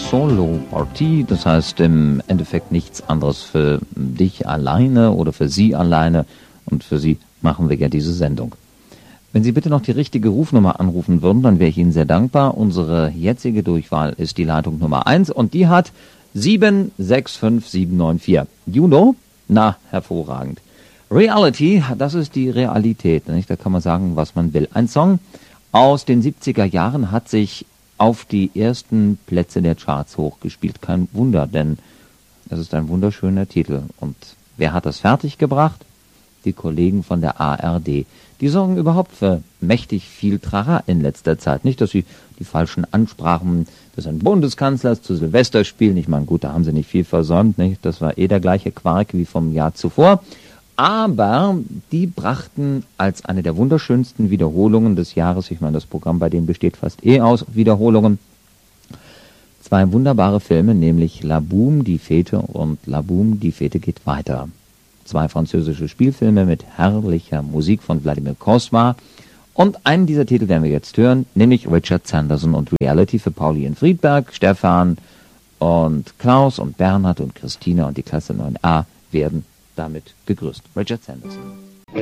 Solo-Partie, das heißt im Endeffekt nichts anderes für dich alleine oder für sie alleine, und für sie machen wir ja diese Sendung. Wenn Sie bitte noch die richtige Rufnummer anrufen würden, dann wäre ich Ihnen sehr dankbar. Unsere jetzige Durchwahl ist die Leitung Nummer 1 und die hat 765794. Juno? Na, hervorragend. Reality, das ist die Realität, nicht? Da kann man sagen, was man will. Ein Song aus den 70er Jahren hat sich auf die ersten Plätze der Charts hochgespielt. Kein Wunder, denn das ist ein wunderschöner Titel. Und wer hat das fertiggebracht? Die Kollegen von der ARD. Die sorgen überhaupt für mächtig viel Trara in letzter Zeit. Nicht, dass sie die falschen Ansprachen des Bundeskanzlers zu Silvester spielen. Ich meine, gut, da haben sie nicht viel versäumt. Nicht? Das war der gleiche Quark wie vom Jahr zuvor. Aber die brachten als eine der wunderschönsten Wiederholungen des Jahres, ich meine, das Programm bei denen besteht fast aus Wiederholungen, zwei wunderbare Filme, nämlich La Boum, die Fete und La Boum, die Fete geht weiter. Zwei französische Spielfilme mit herrlicher Musik von Vladimir Kosma. Und einen dieser Titel werden wir jetzt hören, nämlich Richard Sanderson und Reality für Pauli und Friedberg. Stefan und Klaus und Bernhard und Christina und die Klasse 9a werden damit gegrüßt. Richard Sanderson.